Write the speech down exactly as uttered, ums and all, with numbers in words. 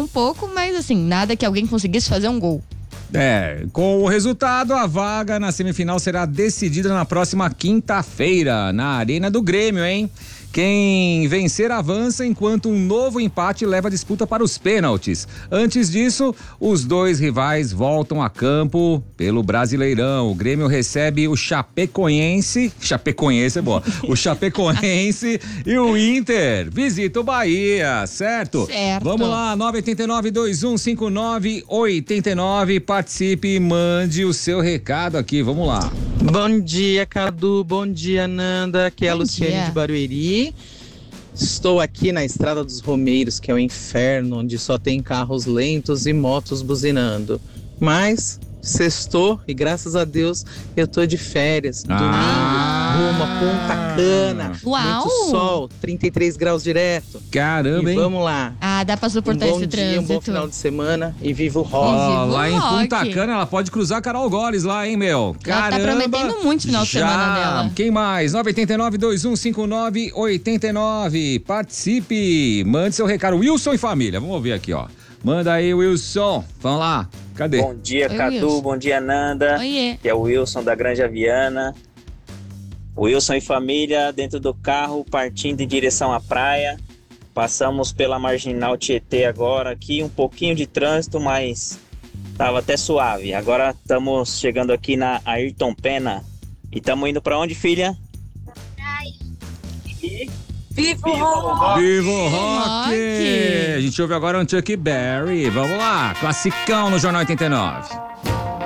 um pouco, mas assim, nada que alguém conseguisse fazer um gol. É, com o resultado, a vaga na semifinal será decidida na próxima quinta-feira, na Arena do Grêmio, hein? Quem vencer avança, enquanto um novo empate leva a disputa para os pênaltis. Antes disso, os dois rivais voltam a campo pelo Brasileirão. O Grêmio recebe o Chapecoense, Chapecoense é boa, o Chapecoense e o Inter visita o Bahia, certo? Certo. Vamos lá, nove oito nove, dois um cinco nove, oito nove, participe e mande o seu recado aqui, vamos lá. Bom dia, Cadu, bom dia, Nanda, aqui é a Bom Luciane dia. de Barueri. Estou aqui na Estrada dos Romeiros, que é o inferno, onde só tem carros lentos e motos buzinando. Mas sextou e graças a Deus eu tô de férias. Ah. Domingo, rumo a Ponta Cana. Uau. Muito sol, trinta e três graus direto. Caramba, E hein? vamos lá. Ah, dá pra Um suportar bom esse dia, um trânsito. bom final de semana e viva o rock. Ó, Viva o lá em rock. Punta Cana, ela pode cruzar Carol Goles lá, hein, meu? Ela tá Caramba. prometendo muito final de Já. semana dela. Quem mais? nove oito nove, dois um cinco nove, oito nove. Participe. Mande seu recado. Wilson e família. Vamos ouvir aqui, ó. Manda aí, Wilson. Vamos lá. Cadê? Bom dia, Oi, Cadu. Wilson. Bom dia, Nanda. Oiê. Que é o Wilson da Granja Viana. Wilson e família dentro do carro, partindo em direção à praia. Passamos pela Marginal Tietê agora aqui, um pouquinho de trânsito, mas tava até suave. Agora estamos chegando aqui na Ayrton Pena. E estamos indo para onde, filha? E... Viva o rock! Viva o rock! Rock. A gente ouve agora um Chuck Berry. Vamos lá. Classicão no Jornal oitenta e nove.